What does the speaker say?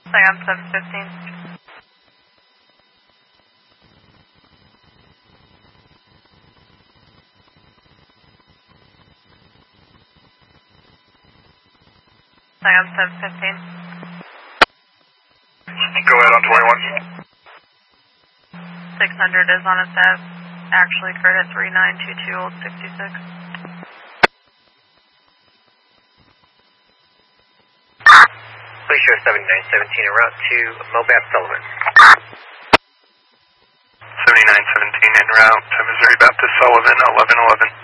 Saigon 715. Saigon 715. Go ahead on 21. 600 is on its head. Actually, cleared at 3922 Old 66. Please show 7917 en route to Moab Sullivan. 7917 en route to Missouri Baptist Sullivan, 1111.